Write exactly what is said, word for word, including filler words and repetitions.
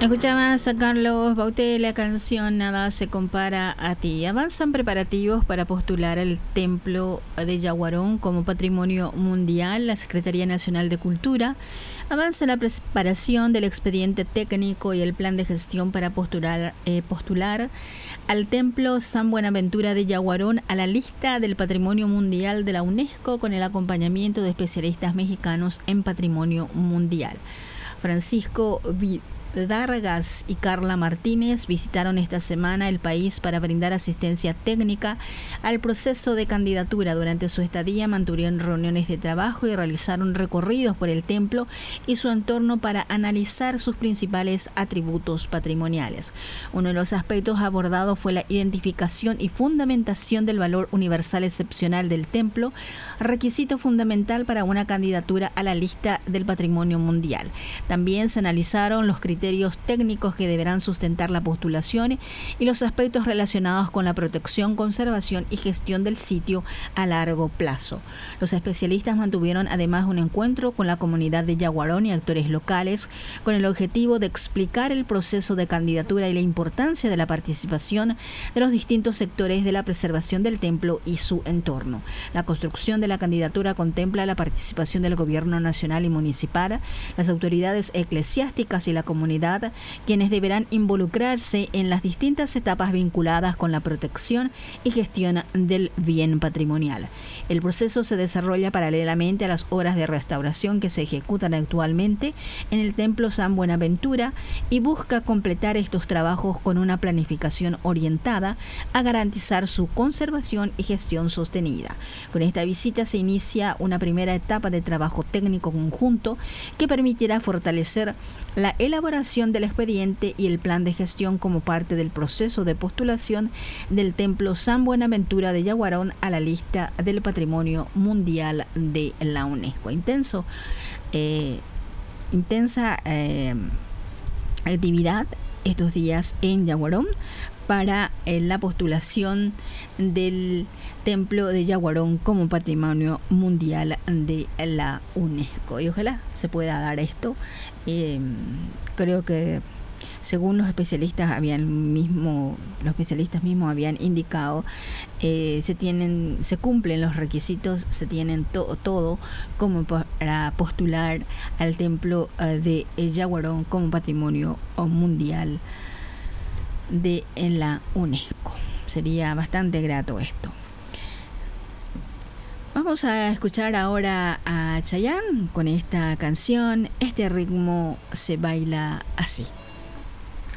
Escuchabas a Carlos Baute, la canción Nada se compara a ti. Avanzan preparativos para postular el Templo de Yaguarón como Patrimonio Mundial. La Secretaría Nacional de Cultura avanza la preparación del expediente técnico y el plan de gestión para postular, eh, postular al Templo San Buenaventura de Yaguarón a la lista del Patrimonio Mundial de la UNESCO, con el acompañamiento de especialistas mexicanos en Patrimonio Mundial. Francisco Vi Vargas y Carla Martínez visitaron esta semana el país para brindar asistencia técnica al proceso de candidatura. Durante su estadía mantuvieron reuniones de trabajo y realizaron recorridos por el templo y su entorno para analizar sus principales atributos patrimoniales. Uno de los aspectos abordados fue la identificación y fundamentación del valor universal excepcional del templo, requisito fundamental para una candidatura a la lista del Patrimonio Mundial. También se analizaron los criterios criterios técnicos que deberán sustentar la postulación y los aspectos relacionados con la protección, conservación y gestión del sitio a largo plazo. Los especialistas mantuvieron además un encuentro con la comunidad de Yaguarón y actores locales con el objetivo de explicar el proceso de candidatura y la importancia de la participación de los distintos sectores de la preservación del templo y su entorno. La construcción de la candidatura contempla la participación del gobierno nacional y municipal, las autoridades eclesiásticas y la comunidad, quienes deberán involucrarse en las distintas etapas vinculadas con la protección y gestión del bien patrimonial. El proceso se desarrolla paralelamente a las obras de restauración que se ejecutan actualmente en el Templo San Buenaventura y busca completar estos trabajos con una planificación orientada a garantizar su conservación y gestión sostenida. Con esta visita se inicia una primera etapa de trabajo técnico conjunto que permitirá fortalecer la elaboración del expediente y el plan de gestión como parte del proceso de postulación del Templo San Buenaventura de Yaguarón a la lista del Patrimonio Mundial de la UNESCO. Intenso, eh, intensa eh, actividad estos días en Yaguarón para eh, la postulación del Templo de Yaguarón como Patrimonio Mundial de la UNESCO. Y ojalá se pueda dar esto. Eh, creo que según los especialistas habían mismo, los especialistas mismos habían indicado, eh, se tienen, se cumplen los requisitos, se tienen to, todo como para postular al Templo uh, de Yaguarón como Patrimonio Mundial de la UNESCO. Sería bastante grato esto. Vamos a escuchar ahora a Chayanne con esta canción. Este ritmo se baila así.